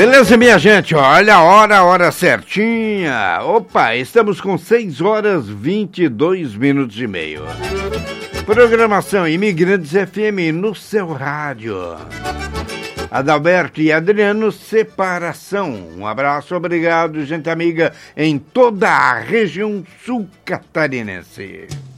Beleza, minha gente? Olha a hora certinha. Opa, estamos com 6 horas 22 minutos e meio. Programação Imigrantes FM no seu rádio. Adalberto e Adriano, separação. Um abraço, obrigado, gente amiga, em toda a região sul catarinense.